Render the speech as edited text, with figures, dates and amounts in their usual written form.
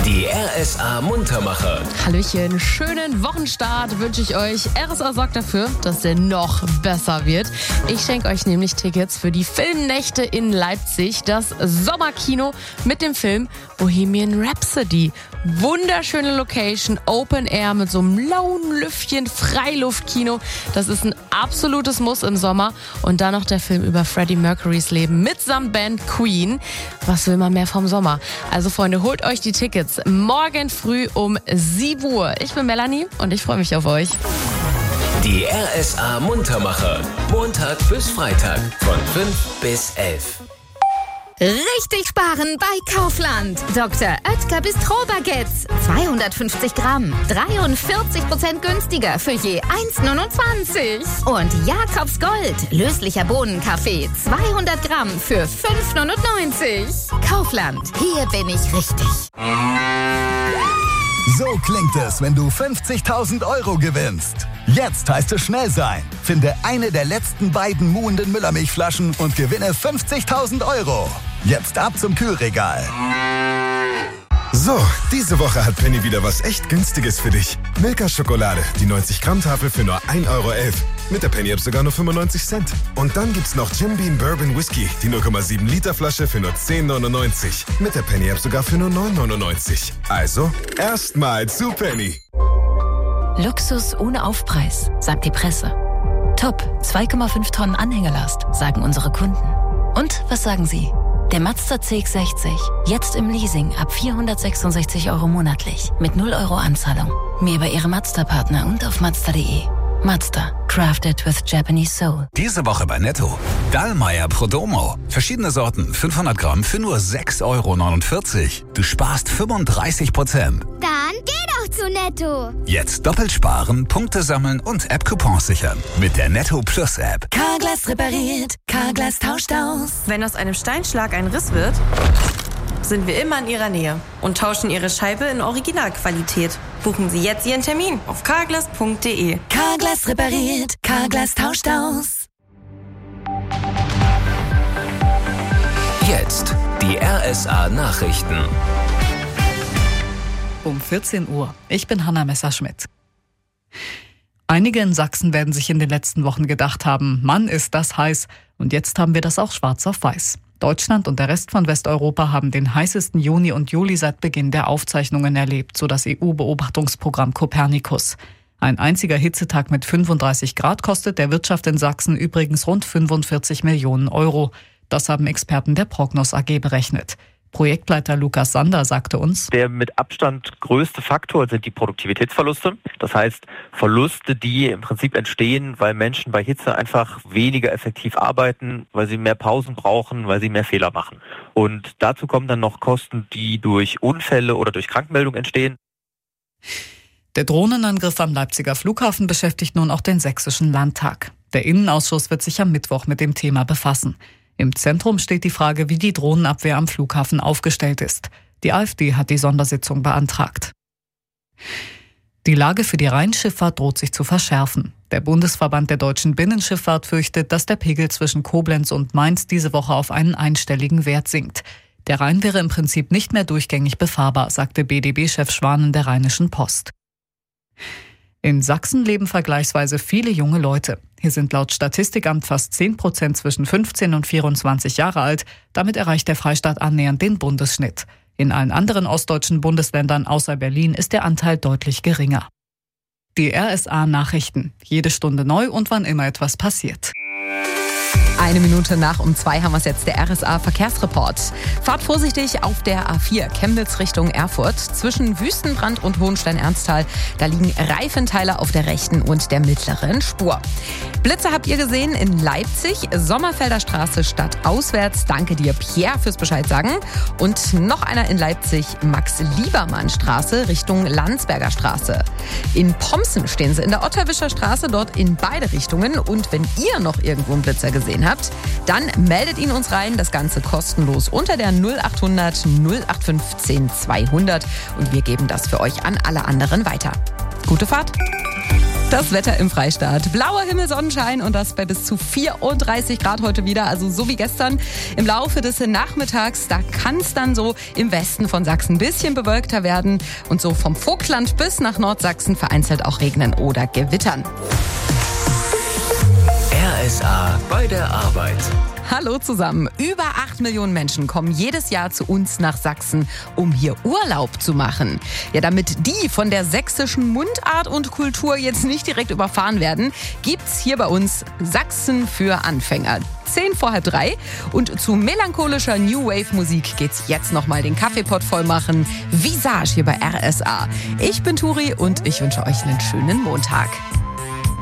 Die RSA Muntermacher. Hallöchen, schönen Wochenstart wünsche ich euch. RSA sorgt dafür, dass der noch besser wird. Ich schenke euch nämlich Tickets für die Filmnächte in Leipzig, das Sommerkino mit dem Film Bohemian Rhapsody. Wunderschöne Location, Open Air mit so einem lauen Lüftchen, Freiluftkino. Das ist ein absolutes Muss im Sommer. Und dann noch der Film über Freddie Mercurys Leben mitsamt Band Queen. Was will man mehr vom Sommer? Also Freunde, holt euch die Tickets morgen früh um 7 Uhr. Ich bin Melanie und ich freue mich auf euch. Die RSA Muntermacher. Montag bis Freitag von 5 bis 11. Richtig sparen bei Kaufland. Dr. Oetker Bistro-Baguettes. 250 Gramm. 43% günstiger für je 1,29. Und Jakobs Gold. Löslicher Bohnenkaffee. 200 Gramm für 5,99. Kaufland. Hier bin ich richtig. So klingt es, wenn du 50.000 Euro gewinnst. Jetzt heißt es schnell sein. Finde eine der letzten beiden muhenden Müllermilchflaschen und gewinne 50.000 Euro. Jetzt ab zum Kühlregal. So, diese Woche hat Penny wieder was echt Günstiges für dich. Milka-Schokolade, die 90-Gramm-Tafel für nur 1,11 Euro. Mit der Penny-App sogar nur 95 Cent. Und dann gibt's noch Jim Beam Bourbon Whisky, die 0,7 Liter Flasche für nur 10,99. Mit der Penny-App sogar für nur 9,99. Also, erstmal zu Penny. Luxus ohne Aufpreis, sagt die Presse. Top, 2,5 Tonnen Anhängelast, sagen unsere Kunden. Und was sagen Sie? Der Mazda CX-60, jetzt im Leasing ab 466 Euro monatlich, mit 0 Euro Anzahlung. Mehr über Ihre Mazda-Partner und auf Mazda.de. Mazda, crafted with Japanese soul. Diese Woche bei Netto. Dallmayr Prodomo. Verschiedene Sorten, 500 Gramm für nur 6,49 Euro. Du sparst 35%. Dann geh doch zu Netto. Jetzt doppelt sparen, Punkte sammeln und App-Coupons sichern. Mit der Netto Plus App. Carglass repariert, Carglass tauscht aus. Wenn aus einem Steinschlag ein Riss wird, sind wir immer in Ihrer Nähe und tauschen Ihre Scheibe in Originalqualität. Buchen Sie jetzt Ihren Termin auf carglass.de. Carglass repariert, Carglass tauscht aus. Jetzt die RSA Nachrichten. Um 14 Uhr. Ich bin Hanna Messerschmidt. Einige in Sachsen werden sich in den letzten Wochen gedacht haben, Mann, ist das heiß. Und jetzt haben wir das auch schwarz auf weiß. Deutschland und der Rest von Westeuropa haben den heißesten Juni und Juli seit Beginn der Aufzeichnungen erlebt, so das EU-Beobachtungsprogramm Copernicus. Ein einziger Hitzetag mit 35 Grad kostet der Wirtschaft in Sachsen übrigens rund 45 Millionen Euro. Das haben Experten der Prognos AG berechnet. Projektleiter Lukas Sander sagte uns: Der mit Abstand größte Faktor sind die Produktivitätsverluste. Das heißt, Verluste, die im Prinzip entstehen, weil Menschen bei Hitze einfach weniger effektiv arbeiten, weil sie mehr Pausen brauchen, weil sie mehr Fehler machen. Und dazu kommen dann noch Kosten, die durch Unfälle oder durch Krankmeldung entstehen. Der Drohnenangriff am Leipziger Flughafen beschäftigt nun auch den Sächsischen Landtag. Der Innenausschuss wird sich am Mittwoch mit dem Thema befassen. Im Zentrum steht die Frage, wie die Drohnenabwehr am Flughafen aufgestellt ist. Die AfD hat die Sondersitzung beantragt. Die Lage für die Rheinschifffahrt droht sich zu verschärfen. Der Bundesverband der deutschen Binnenschifffahrt fürchtet, dass der Pegel zwischen Koblenz und Mainz diese Woche auf einen einstelligen Wert sinkt. Der Rhein wäre im Prinzip nicht mehr durchgängig befahrbar, sagte BDB-Chef Schwanen der Rheinischen Post. In Sachsen leben vergleichsweise viele junge Leute. Hier sind laut Statistikamt fast 10% zwischen 15 und 24 Jahre alt. Damit erreicht der Freistaat annähernd den Bundesschnitt. In allen anderen ostdeutschen Bundesländern außer Berlin ist der Anteil deutlich geringer. Die RSA Nachrichten. Jede Stunde neu und wann immer etwas passiert. 1 Minute nach um 2 haben wir es jetzt, der RSA Verkehrsreport. Fahrt vorsichtig auf der A4 Chemnitz Richtung Erfurt. Zwischen Wüstenbrand und Hohenstein-Ernsthal, da liegen Reifenteile auf der rechten und der mittleren Spur. Blitze habt ihr gesehen in Leipzig, Sommerfelder Straße stadtauswärts. Danke dir, Pierre, fürs Bescheid sagen. Und noch einer in Leipzig, Max-Liebermann-Straße Richtung Landsberger Straße. In Pomsen stehen sie in der Otterwischer Straße, dort in beide Richtungen. Und wenn ihr noch irgendwo einen Blitzer gesehen habt, dann meldet ihn uns rein. Das Ganze kostenlos unter der 0800 0815 200 und wir geben das für euch an alle anderen weiter. Gute Fahrt! Das Wetter im Freistaat. Blauer Himmel, Sonnenschein und das bei bis zu 34 Grad heute wieder, also so wie gestern. Im Laufe des Nachmittags, da kann es dann so im Westen von Sachsen ein bisschen bewölkter werden und so vom Vogtland bis nach Nordsachsen vereinzelt auch regnen oder gewittern. RSA bei der Arbeit. Hallo zusammen. Über 8 Millionen Menschen kommen jedes Jahr zu uns nach Sachsen, um hier Urlaub zu machen. Ja, damit die von der sächsischen Mundart und Kultur jetzt nicht direkt überfahren werden, gibt's hier bei uns Sachsen für Anfänger. 2:10 und zu melancholischer New Wave Musik geht's jetzt nochmal den Kaffeepott voll machen. Visage hier bei RSA. Ich bin Turi und ich wünsche euch einen schönen Montag.